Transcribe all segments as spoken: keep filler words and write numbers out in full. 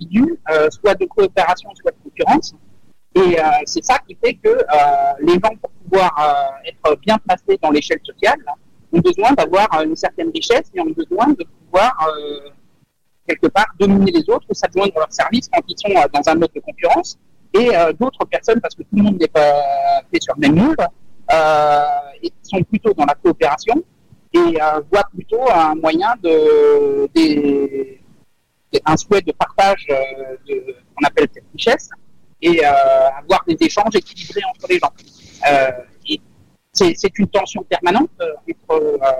individus, euh, soit de coopération, soit de concurrence. Et euh, c'est ça qui fait que euh, les gens, pour pouvoir euh, être bien placés dans l'échelle sociale, ont besoin d'avoir une certaine richesse et ont besoin de pouvoir, euh, quelque part, dominer les autres ou s'adjoindre leurs services quand ils sont euh, dans un mode de concurrence. Et euh, d'autres personnes, parce que tout le monde n'est pas fait sur le même moule, euh, et qui sont plutôt dans la coopération et euh, voient plutôt un moyen de, des, un souhait de partage euh, de, qu'on appelle cette richesse et euh, avoir des échanges équilibrés entre les gens. Euh, et c'est, c'est une tension permanente euh, entre euh,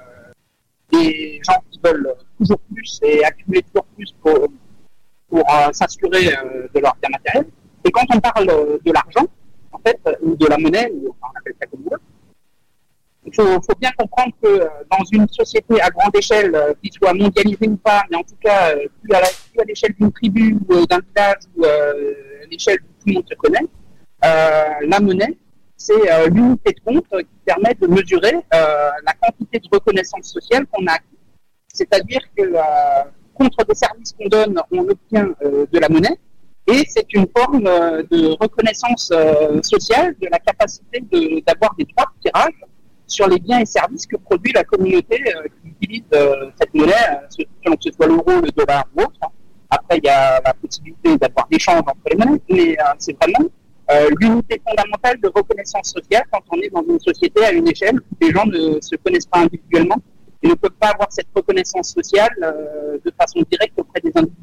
des gens qui veulent toujours plus et accumuler toujours plus pour, pour euh, s'assurer euh, de leur bien matériel. Et quand on parle de l'argent, en fait, ou de la monnaie, ou enfin, on appelle ça comme vous voulez, il faut, faut bien comprendre que euh, dans une société à grande échelle, euh, qui soit mondialisée ou pas, mais en tout cas euh, plus, à la, plus à l'échelle d'une tribu ou euh, d'un village ou euh, à l'échelle où tout le monde se connaît, euh, la monnaie, c'est euh, l'unité de compte qui permet de mesurer euh, la quantité de reconnaissance sociale qu'on a acquis. C'est-à-dire que euh, contre des services qu'on donne, on obtient euh, de la monnaie. Et c'est une forme euh, de reconnaissance euh, sociale de la capacité de, d'avoir des droits de tirage sur les biens et services que produit la communauté euh, qui utilise euh, cette monnaie, euh, selon que ce soit l'euro, le dollar ou autre. Après, il y a la possibilité d'avoir des échanges entre les monnaies, mais euh, c'est vraiment euh, l'unité fondamentale de reconnaissance sociale quand on est dans une société à une échelle où les gens ne se connaissent pas individuellement et ne peuvent pas avoir cette reconnaissance sociale euh, de façon directe auprès des individus.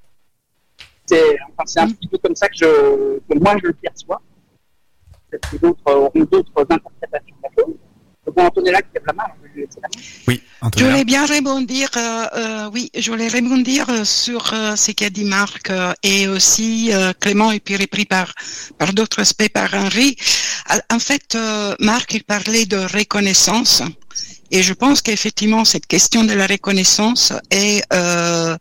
C'est, enfin, c'est un petit peu comme ça que, je, que moi je le perçois. Peut-être que d'autres auront d'autres interprétations de la chose. Bon, Antonella qui lève la main, je vais laisser la main. Oui, Antonella. Je voulais bien rebondir, euh, euh, oui, je voulais rebondir sur euh, ce qu'a dit Marc euh, et aussi euh, Clément et puis repris par par d'autres aspects par Henri. En fait, euh, Marc il parlait de reconnaissance. Et je pense qu'effectivement cette question de la reconnaissance est euh,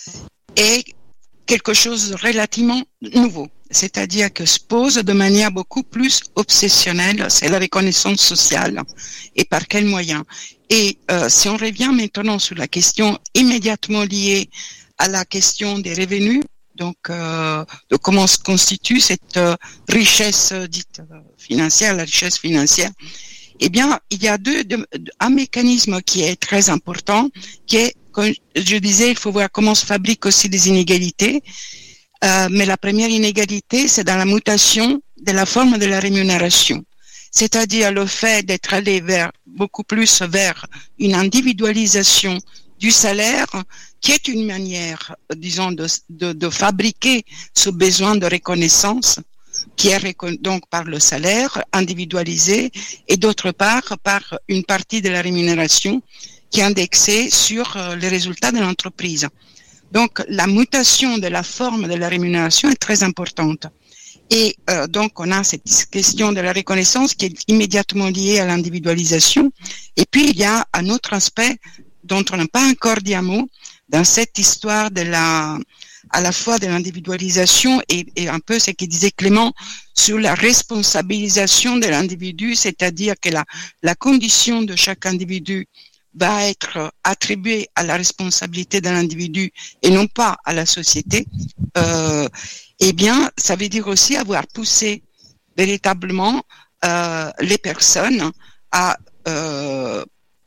est quelque chose de relativement nouveau, c'est-à-dire que se pose de manière beaucoup plus obsessionnelle, c'est la reconnaissance sociale. Et par quels moyens? Et euh, si on revient maintenant sur la question immédiatement liée à la question des revenus, donc euh, de comment se constitue cette euh, richesse euh, dite euh, financière, la richesse financière, eh bien, il y a deux, deux, un mécanisme qui est très important, qui est, comme je disais, il faut voir comment se fabriquent aussi des inégalités. Euh, mais la première inégalité, c'est dans la mutation de la forme de la rémunération. C'est-à-dire le fait d'être allé vers, beaucoup plus vers une individualisation du salaire, qui est une manière, disons, de, de, de fabriquer ce besoin de reconnaissance, qui est recon- donc par le salaire individualisé, et d'autre part par une partie de la rémunération qui est indexée sur euh, les résultats de l'entreprise. Donc la mutation de la forme de la rémunération est très importante. Et euh, donc on a cette question de la reconnaissance qui est immédiatement liée à l'individualisation. Et puis il y a un autre aspect dont on n'a pas encore dit un mot dans cette histoire de la à la fois de l'individualisation et, et un peu ce que disait Clément sur la responsabilisation de l'individu, c'est-à dire que la, la condition de chaque individu va être attribuée à la responsabilité de l'individu et non pas à la société. Euh, eh bien, ça veut dire aussi avoir poussé véritablement euh, les personnes à euh,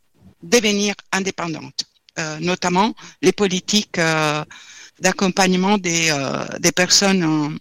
devenir indépendantes, euh, notamment les politiques euh, d'accompagnement des, euh, des personnes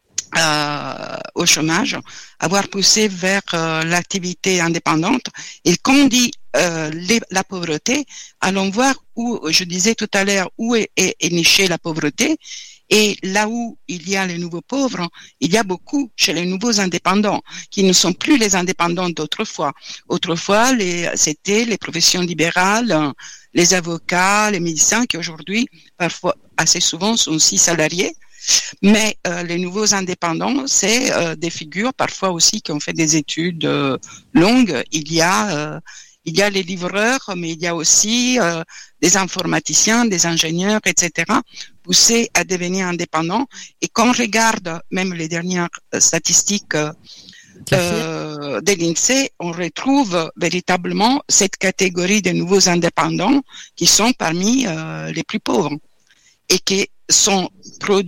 euh, au chômage, avoir poussé vers euh, l'activité indépendante. Et quand on dit euh, les, la pauvreté, allons voir où, je disais tout à l'heure, où est, est, est nichée la pauvreté. Et là où il y a les nouveaux pauvres, il y a beaucoup chez les nouveaux indépendants, qui ne sont plus les indépendants d'autrefois. Autrefois, les, c'était les professions libérales, les avocats, les médecins, qui aujourd'hui, parfois, assez souvent, sont aussi salariés. Mais euh, les nouveaux indépendants, c'est euh, des figures, parfois aussi, qui ont fait des études euh, longues. Il y a... Euh, Il y a les livreurs, mais il y a aussi euh, des informaticiens, des ingénieurs, et cetera, poussés à devenir indépendants. Et quand on regarde même les dernières statistiques euh, euh, de l'INSEE, on retrouve véritablement cette catégorie de nouveaux indépendants qui sont parmi euh, les plus pauvres et qui sont produits